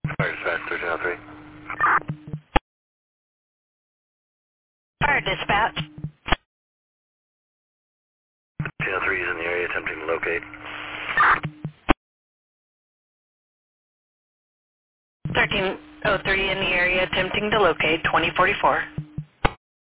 Fire dispatch 1303. Fire dispatch. 1303 is in the area attempting to locate. 1303 in the area attempting to locate 2044.